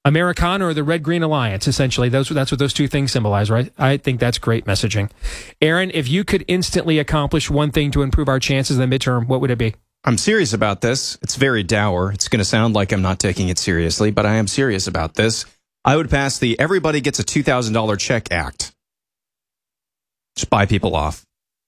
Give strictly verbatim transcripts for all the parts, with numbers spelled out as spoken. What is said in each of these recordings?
Americana or the Red Green Alliance, essentially. Those That's what those two things symbolize, right? I think that's great messaging. Aaron, if you could instantly accomplish one thing to improve our chances in the midterm, what would it be? I'm serious about this. It's very dour. It's going to sound like I'm not taking it seriously, but I am serious about this. I would pass the Everybody Gets a two thousand dollars Check Act. Just buy people off.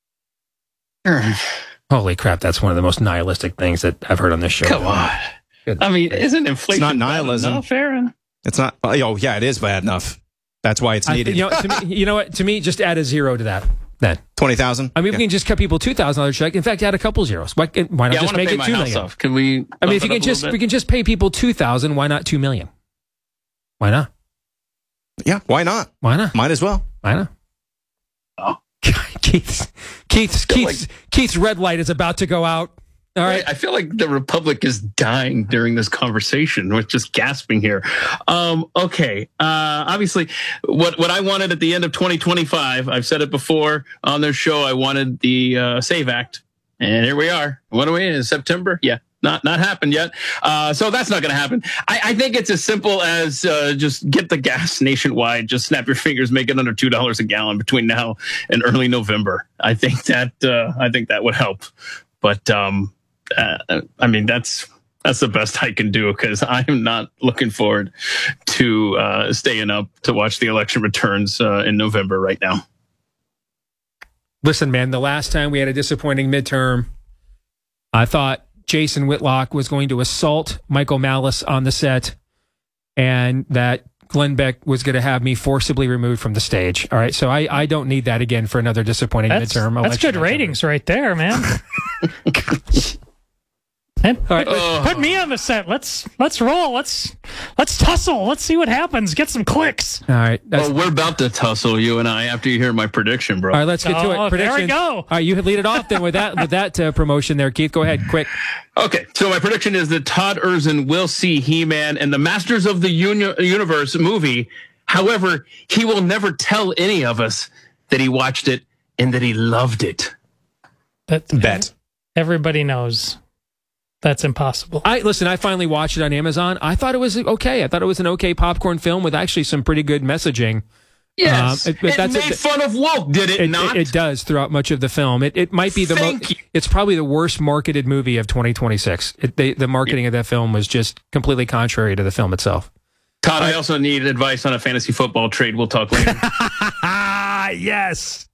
Holy crap, that's one of the most nihilistic things that I've heard on this show. Come on. Good. I mean, isn't inflation It's not nihilism. bad enough, Aaron? It's not. Oh, yeah, it is bad enough. That's why it's I, needed. you, know, to me, you know what? To me, just add a zero to that. Then twenty thousand. I mean, yeah. we can just cut people two thousand dollars check. In fact, add a couple zeros. Why, why not Yeah, just I make pay it my two house million? off. Can we? I mean, if you can just we can just pay people two thousand, why not two million? Why not? Yeah, why not? Why not? Might as well. Why not? Oh. Keith's Keith's Keith's, like- Keith's red light is about to go out. All right. I feel like the Republic is dying during this conversation. We're just gasping here. Um, okay. Uh, obviously, what, what I wanted at the end of twenty twenty-five, I've said it before on their show, I wanted the uh, SAVE Act. And here we are. What are we in September? Yeah. Not not happened yet. Uh, so that's not going to happen. I, I think it's as simple as uh, just get the gas nationwide. Just snap your fingers, make it under two dollars a gallon between now and early November. I think that uh, I think that would help. But um, uh, I mean, that's that's the best I can do because I am not looking forward to uh, staying up to watch the election returns uh, in November right now. Listen, man, the last time we had a disappointing midterm, I thought Jason Whitlock was going to assault Michael Malice on the set and that Glenn Beck was going to have me forcibly removed from the stage. All right, so I, I don't need that again for another disappointing That's, midterm. that's good ratings right there, man. And All right, put, put me on the set. Let's let's roll. Let's let's tussle. Let's see what happens. Get some clicks. all right. That's, Well, we're about to tussle, you and I, after you hear my prediction, bro. all right, let's get to Oh, it. there we Predictions. go. All right, you lead it off then with that with that uh, promotion there, Keith. Go ahead, quick. Okay, so my prediction is that Todd Erzin will see He-Man and the Masters of the Uni- Universe movie. However, he will never tell any of us that he watched it and that he loved it. That, Bet. Everybody knows that's impossible. I listen. I finally watched it on Amazon. I thought it was okay. I thought it was an okay popcorn film with actually some pretty good messaging. Yes, Um, it- but it, that's made it- fun of woke, did it, It, not? it, it does throughout much of the film. It it might be the Thank most. you. It's probably the worst marketed movie of twenty twenty-six. It, they, the marketing of that film was just completely contrary to the film itself. Todd, I also need advice on a fantasy football trade. We'll talk later. Ah, yes,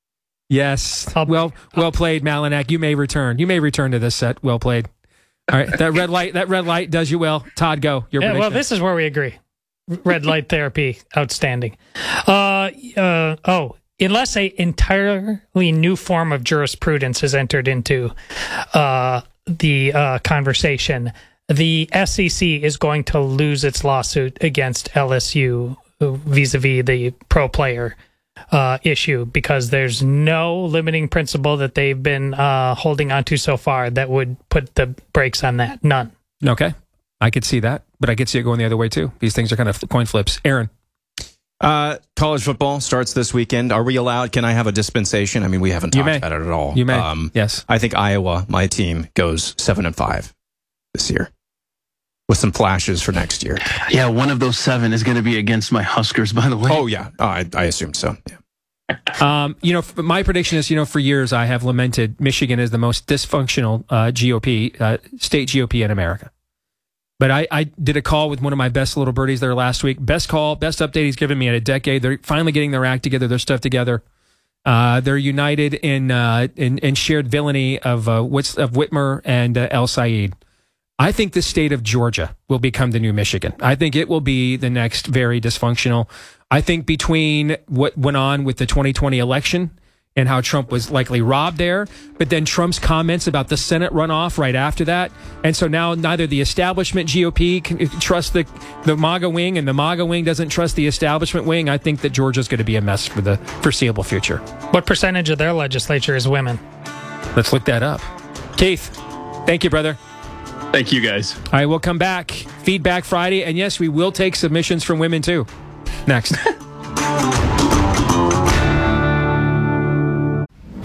yes. I'll- well, well played, Malinak. You may return. You may return to this set. Well played. All right, that red light. That red light does you well. Todd, go. Your Yeah, well, prediction. this is where we agree. Red light therapy, outstanding. Uh, uh, oh, unless a entirely new form of jurisprudence is entered into uh, the uh, conversation, the S E C is going to lose its lawsuit against L S U vis-a-vis the pro player uh, issue because there's no limiting principle that they've been uh, holding on to so far that would put the brakes on that. None. Okay, I could see that, but I could see it going the other way too. These things are kind of coin flips. Aaron. Uh, college football starts this weekend. Are we allowed? Can I have a dispensation? I mean, we haven't You talked may. about it at all. You may. Um, Yes. I think Iowa, my team, goes seven and five this year, with some flashes for next year. Yeah, one of those seven is going to be against my Huskers, by the way. Oh yeah, oh, I, I assumed so. Yeah. Um, you know, f- my prediction is, you know, for years I have lamented Michigan as the most dysfunctional uh, G O P, uh, state G O P in America. But I, I did a call with one of my best little birdies there last week. Best call, best update he's given me in a decade. They're finally getting their act together, their stuff together. Uh, they're united in, uh, in in shared villainy of uh, Whit- of Whitmer and uh, El Sayed. I think the state of Georgia will become the new Michigan. I think it will be the next very dysfunctional. I think between what went on with the twenty twenty election and how Trump was likely robbed there, but then Trump's comments about the Senate runoff right after that. And so now neither the establishment G O P can trust the, the MAGA wing and the MAGA wing doesn't trust the establishment wing. I think that Georgia's going to be a mess for the foreseeable future. What percentage of their legislature is women? Let's look that up. Keith, thank you, brother. Thank you, guys. All right, we'll come back. Feedback Friday. And yes, we will take submissions from women too. Next.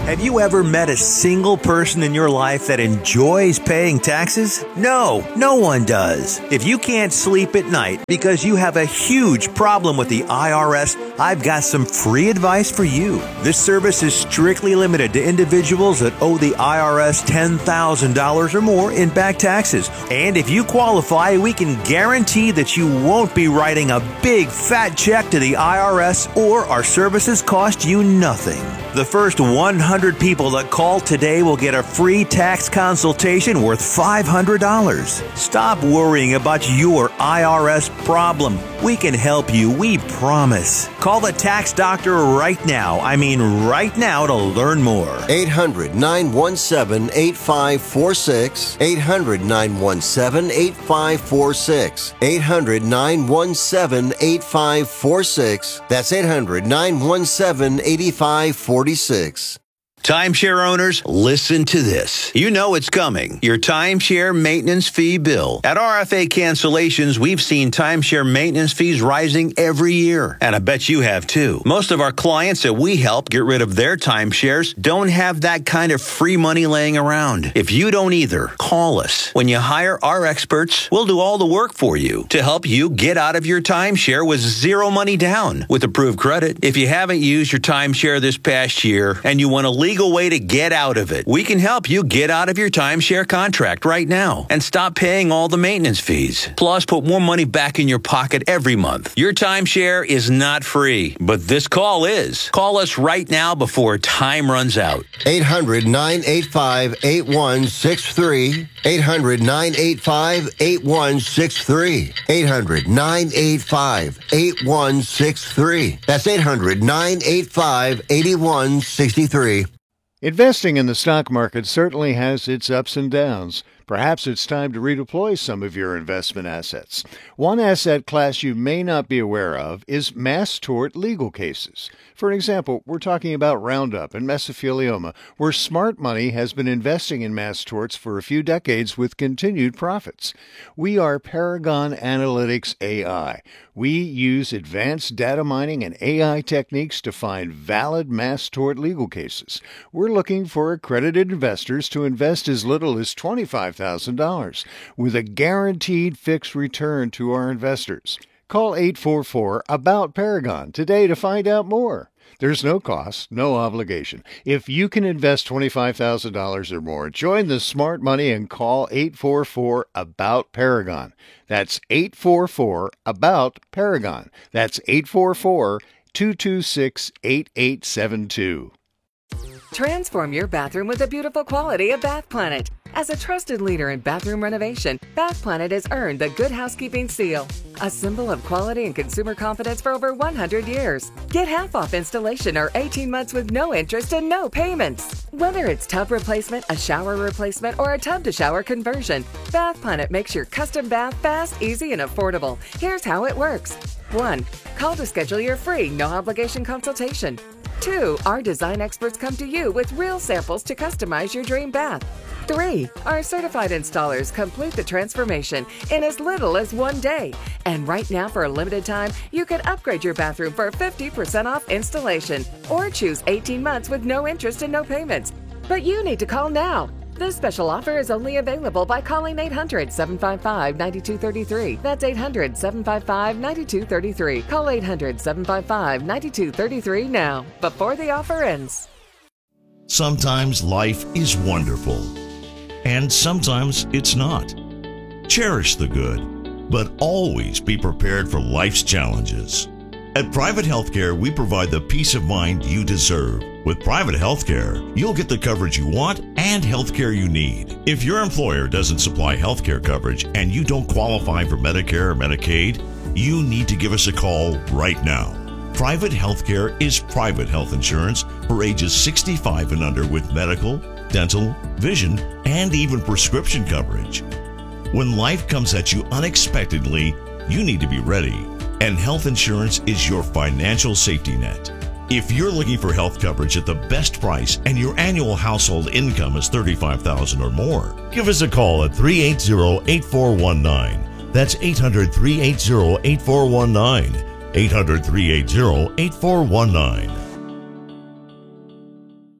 Have you ever met a single person in your life that enjoys paying taxes? No, no one does. If you can't sleep at night because you have a huge problem with the I R S, I've got some free advice for you. This service is strictly limited to individuals that owe the I R S ten thousand dollars or more in back taxes. And if you qualify, we can guarantee that you won't be writing a big fat check to the I R S, or our services cost you nothing. The first one hundred people that call today will get a free tax consultation worth five hundred dollars. Stop worrying about your I R S problem. We can help you, we promise. Call the tax doctor right now. I mean right now to learn more. eight hundred, nine one seven, eight five four six. eight hundred, nine one seven, eight five four six. eight hundred, nine one seven, eight five four six. That's eight hundred, nine one seven, eight five four six. Timeshare owners, listen to this. You know it's coming. Your timeshare maintenance fee bill. At R F A Cancellations, we've seen timeshare maintenance fees rising every year. And I bet you have too. Most of our clients that we help get rid of their timeshares don't have that kind of free money laying around. If you don't either, call us. When you hire our experts, we'll do all the work for you to help you get out of your timeshare with zero money down with approved credit. If you haven't used your timeshare this past year and you want to leave legal way to get out of it. We can help you get out of your timeshare contract right now and stop paying all the maintenance fees. Plus, put more money back in your pocket every month. Your timeshare is not free, but this call is. Call us right now before time runs out. eight hundred, nine eight five, eight one six three. eight hundred, nine eight five, eight one six three. eight hundred, nine eight five, eight one six three. That's eight hundred, nine eight five, eight one six three. Investing in the stock market certainly has its ups and downs. Perhaps it's time to redeploy some of your investment assets. One asset class you may not be aware of is mass tort legal cases. For example, we're talking about Roundup and mesothelioma, where smart money has been investing in mass torts for a few decades with continued profits. We are Paragon Analytics A I. We use advanced data mining and A I techniques to find valid mass tort legal cases. We're looking for accredited investors to invest as little as twenty-five thousand dollars with a guaranteed fixed return to our investors. Call eight four four, ABOUT Paragon today to find out more. There's no cost, no obligation. If you can invest twenty-five thousand dollars or more, join the smart money and call eight four four, ABOUT Paragon. That's eight four four, ABOUT Paragon. That's eight four four, two two six, eight eight seven two. Transform your bathroom with the beautiful quality of Bath Planet. As a trusted leader in bathroom renovation, Bath Planet has earned the Good Housekeeping seal, a symbol of quality and consumer confidence for over one hundred years. Get half off installation or eighteen months with no interest and no payments. Whether it's tub replacement, a shower replacement, or a tub-to-shower conversion, Bath Planet makes your custom bath fast, easy, and affordable. Here's how it works. one. Call to schedule your free, no-obligation consultation. two. Our design experts come to you with real samples to customize your dream bath. three. Our certified installers complete the transformation in as little as one day. And right now, for a limited time, you can upgrade your bathroom for fifty percent off installation or choose eighteen months with no interest and no payments. But you need to call now. This special offer is only available by calling eight hundred, seven five five, nine two three three. That's eight hundred, seven five five, nine two three three. Call eight hundred, seven five five, nine two three three now, before the offer ends. Sometimes life is wonderful, and sometimes it's not. Cherish the good, but always be prepared for life's challenges. At Private Healthcare, we provide the peace of mind you deserve. With Private Healthcare, you'll get the coverage you want and healthcare you need. If your employer doesn't supply healthcare coverage and you don't qualify for Medicare or Medicaid, you need to give us a call right now. Private Healthcare is private health insurance for ages sixty-five and under with medical, dental, vision, and even prescription coverage. When life comes at you unexpectedly, you need to be ready. And health insurance is your financial safety net. If you're looking for health coverage at the best price and your annual household income is thirty-five thousand dollars or more, give us a call at three eight zero, eight four one nine. That's eight hundred, three eight zero, eight four one nine. eight hundred, three eight zero, eight four one nine.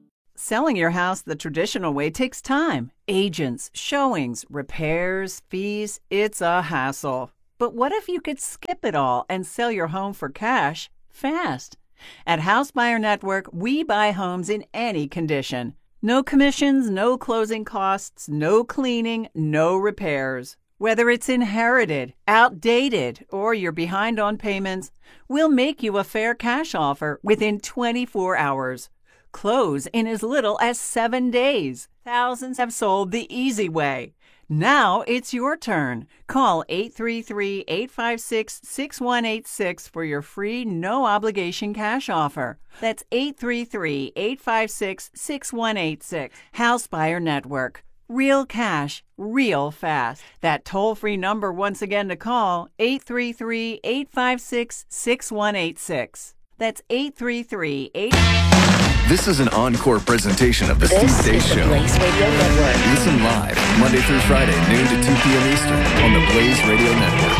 Selling your house the traditional way takes time. Agents, showings, repairs, fees. It's a hassle. But what if you could skip it all and sell your home for cash fast? At House Buyer Network, we buy homes in any condition. No commissions, no closing costs, no cleaning, no repairs. Whether it's inherited, outdated, or you're behind on payments, we'll make you a fair cash offer within twenty-four hours. Close in as little as seven days. Thousands have sold the easy way. Now it's your turn. Call eight three three, eight five six, six one eight six for your free no-obligation cash offer. That's eight three three, eight five six, six one eight six. House Buyer Network. Real cash, real fast. That toll-free number once again to call, eight three three, eight five six, six one eight six. That's eight three three, eight... This is an encore presentation of the Steve Deace Show. Blaze Radio Network. Listen live Monday through Friday, noon to two p.m. Eastern on the Blaze Radio Network.